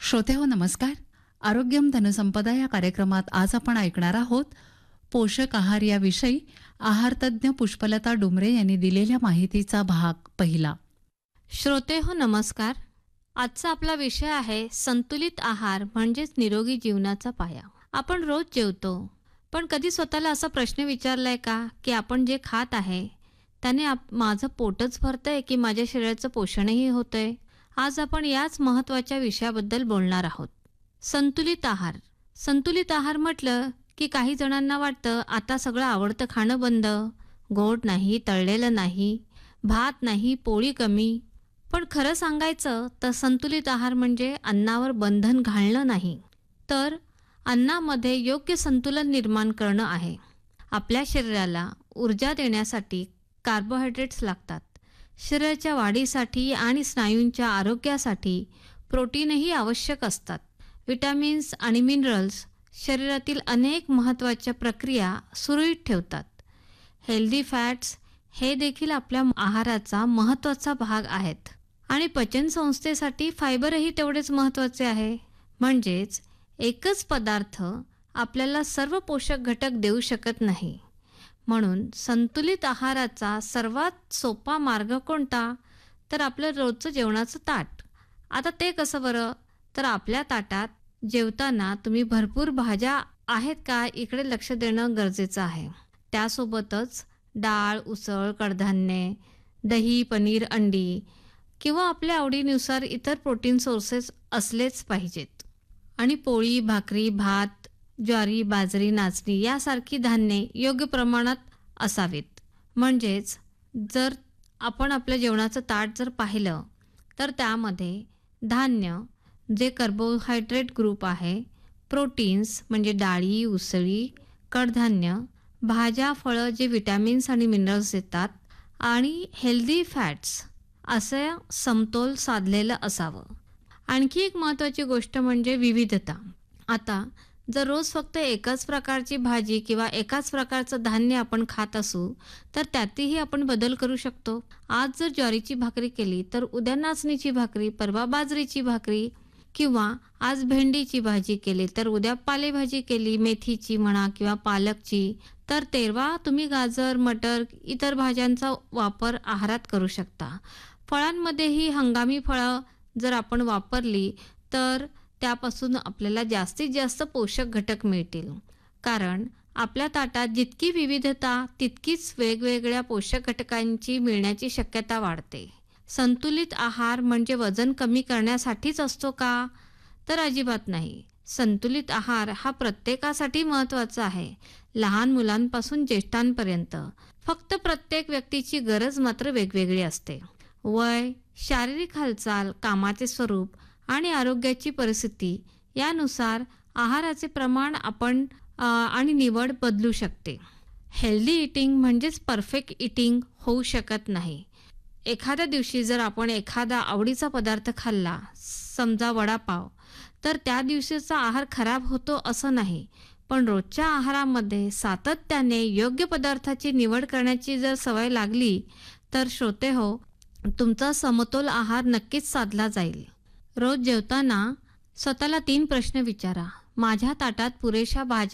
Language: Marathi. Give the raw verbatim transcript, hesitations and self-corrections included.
श्रोतेहो नमस्कार. आरोग्यम धनसंपदा या कार्यक्रमात आज आपण ऐकणार आहोत पोषक आहार या विषयी आहारतज्ञ पुष्पलता डुमरे यांनी दिलेल्या माहितीचा भाग पहिला. श्रोते हो नमस्कार. आजचा आपला विषय आहे संतुलित आहार म्हणजेच निरोगी जीवनाचा पाया. आपण रोज जेवतो, पण कधी स्वतःला असा प्रश्न विचारलाय का की आपण जे खात आहे त्याने आप माझं पोटच भरतंय की माझ्या शरीराचं पोषणही होतंय? आज आपण याच महत्त्वाच्या विषयाबद्दल बोलणार आहोत. संतुलित आहार. संतुलित आहार म्हटलं की काही जणांना वाटतं आता सगळं आवडतं खाणं बंद, गोड नाही, तळलेलं नाही, भात नाही, पोळी कमी. पण खरं सांगायचं तर संतुलित आहार म्हणजे अन्नावर बंधन घालणं नाही, तर अन्नामध्ये योग्य संतुलन निर्माण करणं आहे. आपल्या शरीराला ऊर्जा देण्यासाठी कार्बोहायड्रेट्स लागतात. शरीराच्या वाढीसाठी आणि स्नायूंच्या आरोग्यासाठी प्रोटीनही आवश्यक असतात. विटॅमिन्स आणि मिनरल्स शरीरातील अनेक महत्त्वाच्या प्रक्रिया सुरळीत ठेवतात. हेल्दी फॅट्स हे देखील आपल्या आहाराचा महत्त्वाचा भाग आहेत. आणि पचनसंस्थेसाठी फायबरही तेवढेच महत्त्वाचे आहे. म्हणजेच एकच पदार्थ आपल्याला सर्व पोषक घटक देऊ शकत नाही. म्हणून संतुलित आहाराचा सर्वात सोपा मार्ग कोणता? तर आपलं रोजचं जेवणाचं ताट. आता ते कसं बरं? तर आपल्या ताटात जेवताना तुम्ही भरपूर भाज्या आहेत का इकडे लक्ष देणं गरजेचं आहे. त्यासोबतच डाळ, उसळ, कडधान्ये, दही, पनीर, अंडी किंवा आपल्या आवडीनुसार इतर प्रोटीन सोर्सेस असलेच पाहिजेत. आणि पोळी, भाकरी, भात, ज्वारी, बाजरी, नाचणी यासारखी धान्ये योग्य प्रमाणात असावीत. म्हणजेच जर आपण आपल्या जेवणाचं ताट जर पाहिलं तर त्यामध्ये धान्य जे कार्बोहायड्रेट ग्रुप आहे, प्रोटीन्स म्हणजे डाळी, उसळी, कडधान्य, भाज्या, फळं जे विटॅमिन्स आणि मिनरल्स देतात आणि हेल्दी फॅट्स असं समतोल साधलेलं असावं. आणखी एक महत्त्वाची गोष्ट म्हणजे विविधता. आता जर रोज फक्त एकाच प्रकारची भाजी किंवा एकाच प्रकारचं धान्य आपण खात असू तर त्यातही आपण बदल करू शकतो. आज जर ज्वारीची भाकरी केली तर उद्या नाचणीची भाकरी, परवा बाजरीची भाकरी, किंवा आज भेंडीची भाजी केली तर उद्या पालेभाजी केली, मेथीची म्हणा किंवा पालकची, तर तेरवा तुम्ही गाजर, मटर, इतर भाज्यांचा वापर आहारात करू शकता. फळांमध्येही हंगामी फळं जर आपण वापरली तर त्यापासून आपल्याला जास्तीत जास्त पोषक घटक मिळतील. कारण आपल्या ताटात जितकी विविधता तितकीच वेगवेगळ्या पोषक घटकांची मिळण्याची शक्यता वाढते. संतुलित आहार म्हणजे वजन कमी करण्यासाठीच असतो का? तर अजिबात नाही. संतुलित आहार हा प्रत्येकासाठी महत्त्वाचा आहे, लहान मुलांपासून ज्येष्ठांपर्यंत. फक्त प्रत्येक व्यक्तीची गरज मात्र वेगवेगळी असते. वय, शारीरिक हालचाल, कामाचे स्वरूप आणि आरोग्याची परिस्थिती यानुसार आहाराचे प्रमाण आपण आणि निवड बदलू शकते. हेल्दी इटिंग म्हणजेच परफेक्ट इटिंग होऊ शकत नाही. एखाद्या दिवशी जर आपण एखादा आवडीचा पदार्थ खाल्ला, समजा वडापाव, तर त्या दिवशीचा आहार खराब होतो असं नाही. पण रोजच्या आहारामध्ये सातत्याने योग्य पदार्थाची निवड करण्याची जर सवय लागली तर श्रोते हो, तुमचा समतोल आहार नक्कीच साधला जाईल. रोज जेवताना स्वतःला तीन प्रश्न विचारा. माझ्या ताटात पुरेशा भाज्या